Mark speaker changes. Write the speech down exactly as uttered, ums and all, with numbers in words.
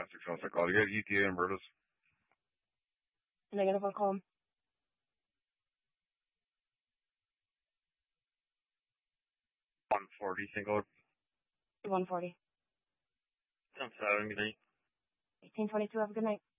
Speaker 1: success. I call you. E T A and Bertus.
Speaker 2: Negative on column.
Speaker 1: one forty, single.
Speaker 2: one forty.
Speaker 1: ten seven, good night.
Speaker 2: eighteen twenty-two, have a good night.